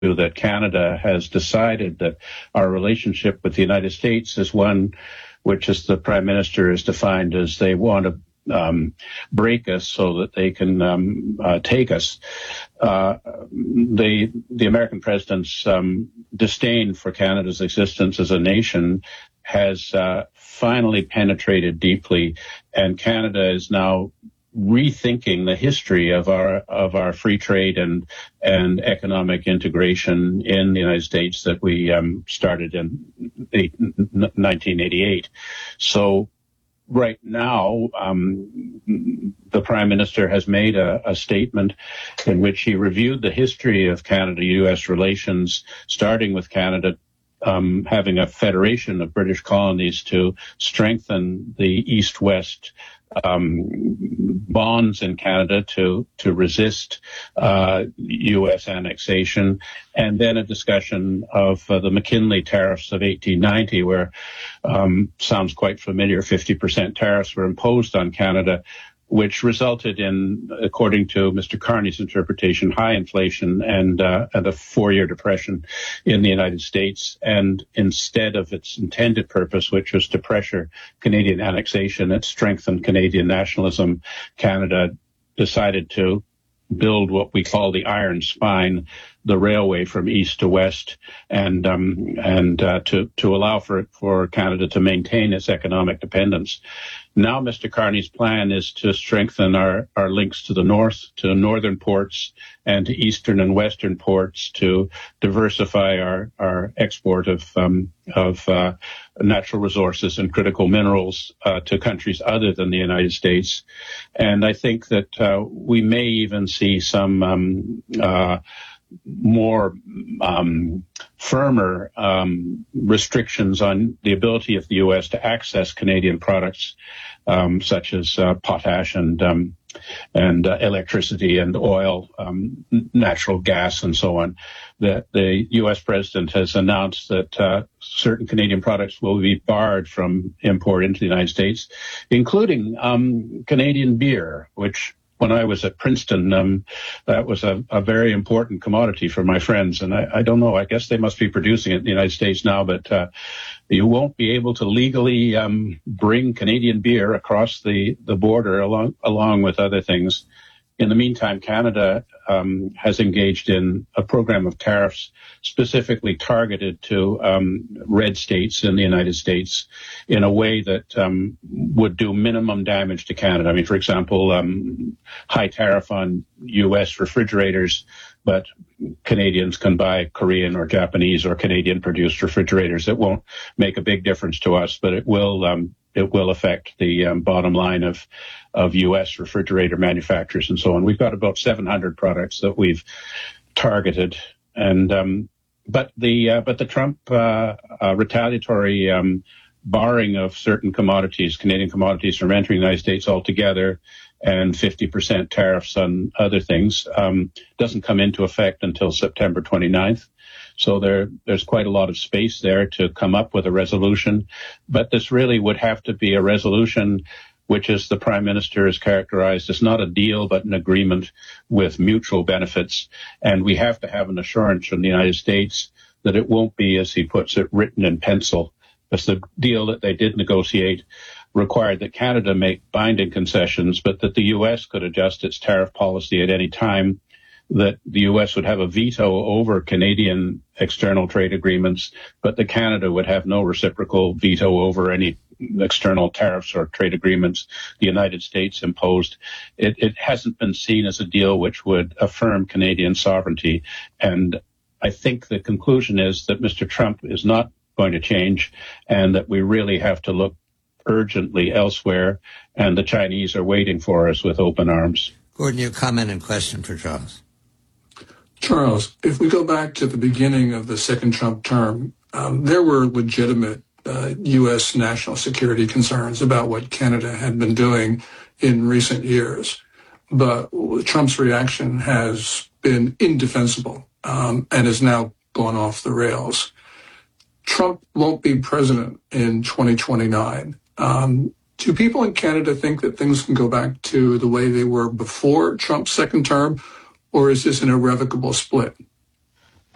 that Canada has decided that our relationship with the United States is one which, as the Prime Minister has defined, as they want to break us so that they can take us. The American president's disdain for Canada's existence as a nation has finally penetrated deeply, and Canada is now rethinking the history of our free trade and economic integration in the United States that we started in 1988. So right now, the Prime Minister has made a statement in which he reviewed the history of Canada-U.S. relations, starting with Canada having a federation of British colonies to strengthen the East-West bonds in Canada to resist U.S. annexation, and then a discussion of the McKinley tariffs of 1890, where sounds quite familiar, 50% tariffs were imposed on Canada, which resulted in, according to Mr. Carney's interpretation, high inflation and a 4-year depression in the United States. And instead of its intended purpose, which was to pressure Canadian annexation and strengthen Canadian nationalism, Canada decided to build what we call the Iron Spine, the railway from east to west, and to allow for Canada to maintain its economic dependence. Now, Mr. Carney's plan is to strengthen our links to the north, to northern ports, and to eastern and western ports, to diversify our export of natural resources and critical minerals to countries other than the United States. And I think that we may even see some more firmer restrictions on the ability of the U.S. to access Canadian products such as potash and electricity and oil, natural gas, and so on. The U.S. president has announced that certain Canadian products will be barred from import into the United States, including Canadian beer, which, when I was at Princeton, that was a very important commodity for my friends. And I don't know, I guess they must be producing it in the United States now, but you won't be able to legally bring Canadian beer across the border along with other things. In the meantime, Canada has engaged in a program of tariffs specifically targeted to red states in the United States in a way that would do minimum damage to Canada. I mean, for example, high tariff on U.S. refrigerators, but Canadians can buy Korean or Japanese or Canadian-produced refrigerators. It won't make a big difference to us, but it will affect the bottom line of U.S. refrigerator manufacturers and so on. We've got about 700 products that we've targeted, and but the Trump retaliatory barring of certain commodities, Canadian commodities, from entering the United States altogether, and 50% tariffs on other things, doesn't come into effect until September 29th. So there's quite a lot of space there to come up with a resolution. But this really would have to be a resolution which, as the Prime Minister has characterized, is not a deal but an agreement with mutual benefits. And we have to have an assurance from the United States that it won't be, as he puts it, written in pencil. Because the deal that they did negotiate required that Canada make binding concessions, but that the U.S. could adjust its tariff policy at any time, that the U.S. would have a veto over Canadian external trade agreements, but that Canada would have no reciprocal veto over any external tariffs or trade agreements the United States imposed. It hasn't been seen as a deal which would affirm Canadian sovereignty. And I think the conclusion is that Mr. Trump is not going to change, and that we really have to look urgently elsewhere, and the Chinese are waiting for us with open arms. Gordon, your comment and question for Charles. Charles, if we go back to the beginning of the second Trump term, there were legitimate U.S. national security concerns about what Canada had been doing in recent years. But Trump's reaction has been indefensible and has now gone off the rails. Trump won't be president in 2029. Do people in Canada think that things can go back to the way they were before Trump's second term, or is this an irrevocable split?